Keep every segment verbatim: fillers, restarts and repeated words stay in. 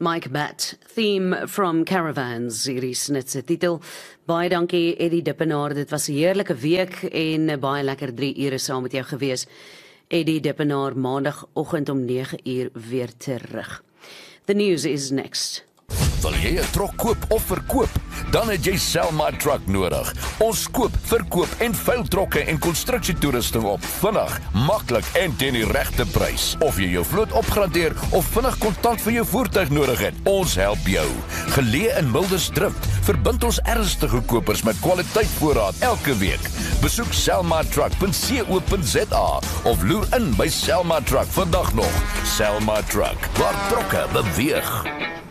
Mike Batt, Theme from Caravans, hierdie snit se titel. Baie dankie Eddie Dippenaar, dit was 'n heerlike week en 'n baie lekker drie ure saam met jou gewees. Eddie Dippenaar, maandagoggend om nege uur weer terug. The news is next. Wil jy 'n trok koop of verkoop? Dan het jy Selma Truck nodig. Ons koop, verkoop en veil trokke en konstruksietoerusting op vinnig, maklik en teen die regte prys. Of jy jou vloot opgradeer of vinnig kontant vir jou voertuig nodig het, ons help jou. Geleë in Mildersdrift, verbind ons ernstige kopers met kwaliteitvoorraad elke week. Besoek selma truck punt co punt za of loer in by Selma Truck vandag nog. Selma Truck, waar trokke beweeg.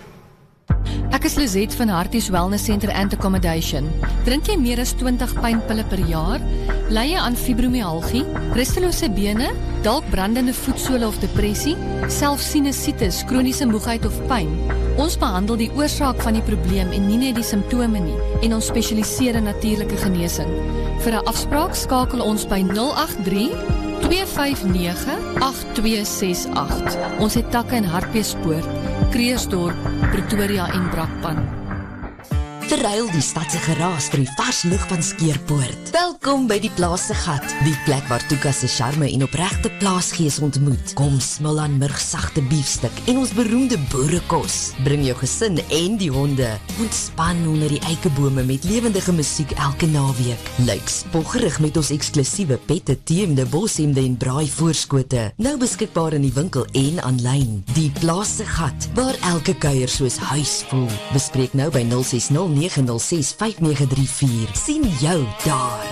Ek is Lizette van Harties Wellness Center and Accommodation. Drink jy meer as twintig pynpille per jaar? Ly jy aan fibromyalgie, rustelose bene, dalk brandende voetsole of depressie, selfs sinusitis, kroniese moegheid of pyn? Ons behandel die oorsaak van die probleem en nie net die simptome nie, en ons spesialiseer in natuurlike genesing. Vir 'n afspraak skakel ons by nul agt drie, twee vyf nege, agt twee ses agt. Ons het takke in Hartbeespoort, Kreersdorp, Pretoria en Brakpan. Verruil die stadse geraas vir die vars lug van Skeerpoort. Welkom by die Plaas se Gat, die plek waar Tuka se charme en opregte plaasgees ontmoet. Kom smil aan murgsagte biefstuk en ons beroemde boerekos. Bring jou gesin en die honde. Ontspan onder die eikebome met lewendige musiek elke naweek. Lyk spoggerig met ons eksklusiewe pette, teemde, boshemde en braai voorskote. Nou beskikbaar in die winkel en aanlyn. Die Plaas se Gat, waar elke kuier soos huis voel. Bespreek nou by nul ses nul nege nul ses vyf nege drie vier. Sien jou daar.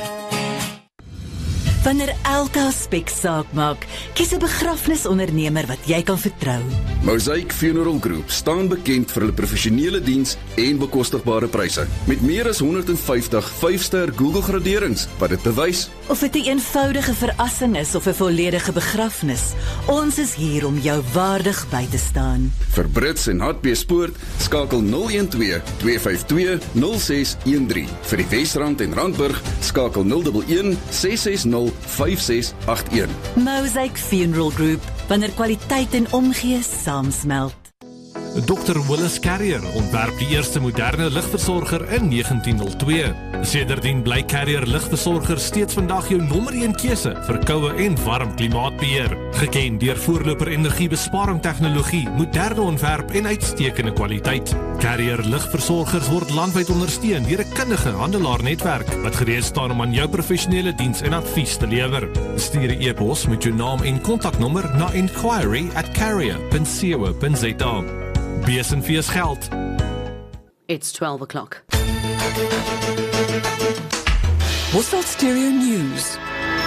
Wanneer elke aspek saak maak, kies 'n begrafnisondernemer wat jy kan vertrou. Mosaic Funeral Group staan bekend vir hulle professionele diens en bekostigbare pryse. Met meer as honderdvyftig vyf-ster Google graderings wat dit bewys. Of dit 'n eenvoudige verrassing is of 'n volledige begrafnis, ons is hier om jou waardig by te staan. Vir Brits en Hartbeespoort skakel nul een twee, twee vyf twee, nul ses een drie. Vir die Wesrand en Randburg skakel nul een een, ses ses nul, vyf ses agt een. Mosaic Funeral Group, wanneer kwaliteit en omgee saamsmelt. dokter Willis Carrier ontwerp die eerste moderne ligversorger in negentien nul twee. Sedertdien bly Carrier ligversorger steeds vandag jou nommer een keuse vir koue en warm klimaatbeheer. Geken deur voorloper energiebesparing tegnologie, moderne ontwerp en uitstekende kwaliteit. Carrier ligversorgers word landwyd ondersteun deur 'n kundige handelaarnetwerk wat gereed staan om aan jou professionele diens en advies te lewer. Stuur 'n e-pos met jou naam en kontaknommer na inquiry at carrier punt co punt za. Bees en Vees geld. It's twelve o'clock. Hostel Stereo News.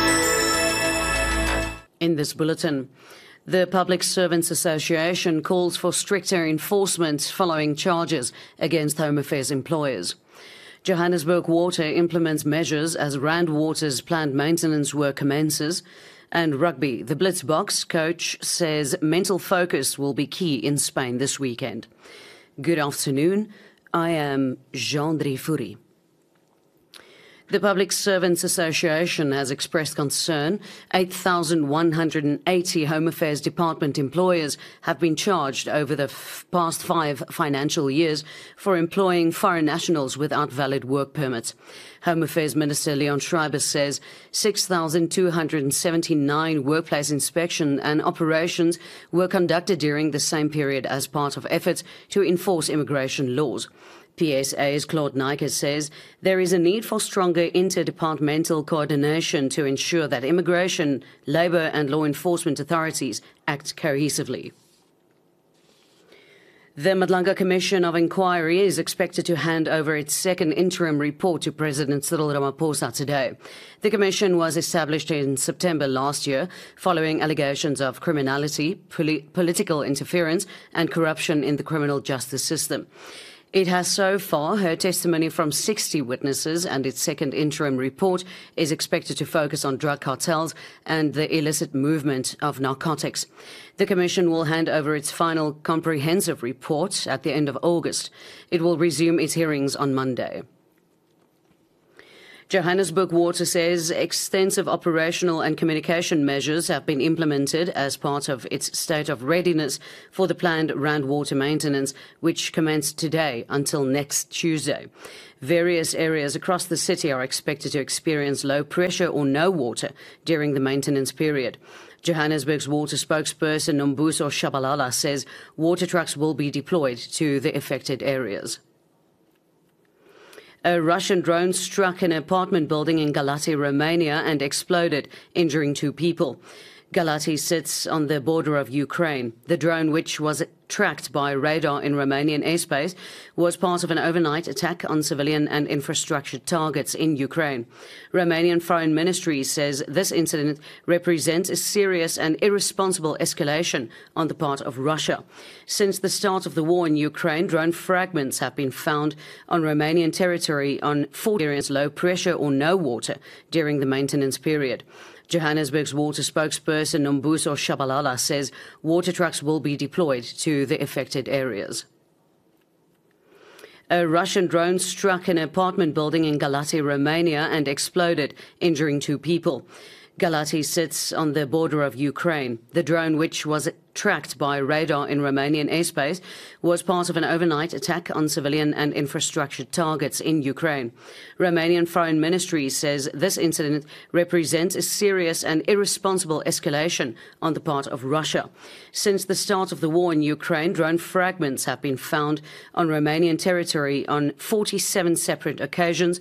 In this bulletin, the Public Servants Association calls for stricter enforcement following charges against Home Affairs employers. Johannesburg Water implements measures as Rand Water's planned maintenance work commences. And rugby, the Blitzboks coach says mental focus will be key in Spain this weekend. Good afternoon, I am Jean Dreyfourie. The Public Servants Association has expressed concern. eight thousand one hundred eighty Home Affairs Department employers have been charged over the f- past five financial years for employing foreign nationals without valid work permits. Home Affairs Minister Leon Schreiber says six thousand two hundred seventy-nine workplace inspection and operations were conducted during the same period as part of efforts to enforce immigration laws. P S A's Claude Nyker says there is a need for stronger interdepartmental coordination to ensure that immigration, labour and law enforcement authorities act cohesively. The Madlanga Commission of Inquiry is expected to hand over its second interim report to President Cyril Ramaphosa today. The commission was established in September last year following allegations of criminality, poli- political interference and corruption in the criminal justice system. It has so far heard testimony from sixty witnesses, and its second interim report is expected to focus on drug cartels and the illicit movement of narcotics. The Commission will hand over its final comprehensive report at the end of August. It will resume its hearings on Monday. Johannesburg Water says extensive operational and communication measures have been implemented as part of its state of readiness for the planned Rand water maintenance, which commenced today until next Tuesday. Various areas across the city are expected to experience low pressure or no water during the maintenance period. Johannesburg's water spokesperson Nombuso Shabalala says water trucks will be deployed to the affected areas. A Russian drone struck an apartment building in Galati, Romania and exploded, injuring two people. Galati sits on the border of Ukraine. The drone, which was tracked by radar in Romanian airspace, was part of an overnight attack on civilian and infrastructure targets in Ukraine. Romanian Foreign Ministry says this incident represents a serious and irresponsible escalation on the part of Russia. Since the start of the war in Ukraine, drone fragments have been found on Romanian territory on forty areas low pressure or no water during the maintenance period. Johannesburg's water spokesperson Nombuso Shabalala says water trucks will be deployed to the affected areas. A Russian drone struck an apartment building in Galati, Romania and exploded, injuring two people. Galati sits on the border of Ukraine. The drone, which was tracked by radar in Romanian airspace, was part of an overnight attack on civilian and infrastructure targets in Ukraine. Romanian Foreign Ministry says this incident represents a serious and irresponsible escalation on the part of Russia. Since the start of the war in Ukraine, drone fragments have been found on Romanian territory on forty-seven separate occasions,